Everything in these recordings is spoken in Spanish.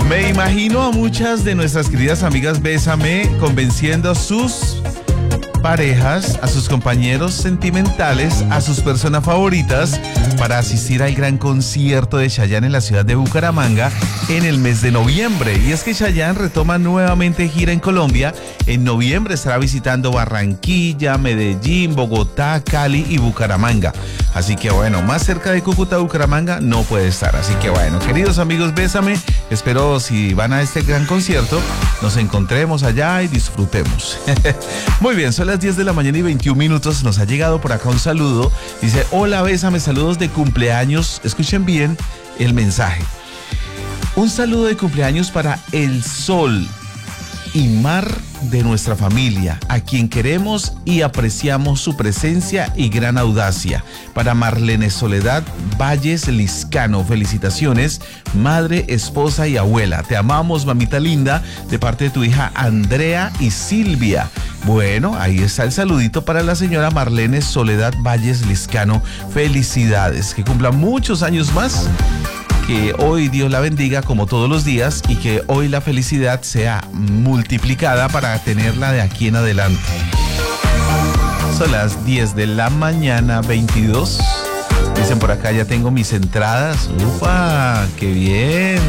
Me imagino a muchas de nuestras queridas amigas Bésame convenciendo a sus parejas, a sus compañeros sentimentales, a sus personas favoritas para asistir al gran concierto de Chayanne en la ciudad de Bucaramanga en el mes de noviembre. Y es que Chayanne retoma nuevamente gira en Colombia. En noviembre estará visitando Barranquilla, Medellín, Bogotá, Cali y Bucaramanga. Así que bueno, más cerca de Cúcuta, Bucaramanga no puede estar. Así que bueno, queridos amigos, Bésame, espero si van a este gran concierto, nos encontremos allá y disfrutemos. Muy bien, son las 10 de la mañana y 21 minutos. Nos ha llegado por acá un saludo. Dice, hola Bésame, saludos de cumpleaños. Escuchen bien el mensaje. Un saludo de cumpleaños para el sol y mar de nuestra familia, a quien queremos y apreciamos su presencia y gran audacia. Para Marlene Soledad Valles Liscano, felicitaciones, madre, esposa y abuela. Te amamos, mamita linda, de parte de tu hija Andrea y Silvia. Bueno, ahí está el saludito para la señora Marlene Soledad Valles Liscano. Felicidades, que cumpla muchos años más. Que hoy Dios la bendiga como todos los días y que hoy la felicidad sea multiplicada para tenerla de aquí en adelante. Son las 10 de la mañana, 22. Dicen por acá, ya tengo mis entradas. ¡Upa! ¡Qué bien!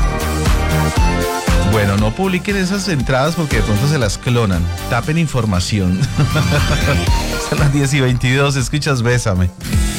Bueno, no publiquen esas entradas porque de pronto se las clonan. Tapen información. Son las 10 y 22, escuchas Bésame.